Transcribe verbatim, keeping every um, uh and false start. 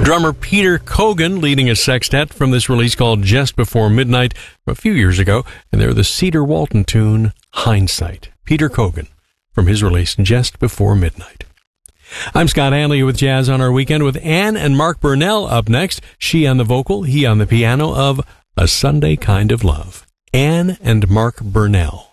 drummer Peter Cogan leading a sextet from this release called Just Before Midnight from a few years ago, and they're the Cedar Walton tune, Hindsight. Peter Cogan from his release Just Before Midnight. I'm Scott Hanley with Jazz on Our Weekend with Ann and Mark Burnell up next. She on the vocal, he on the piano of A Sunday Kind of Love. Ann and Mark Burnell.